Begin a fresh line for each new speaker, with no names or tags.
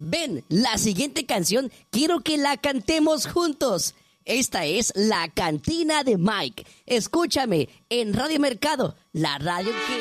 Ven, la siguiente canción quiero que la cantemos juntos. Esta es La Cantina de Mike. Escúchame en Radio Mercado, la radio que...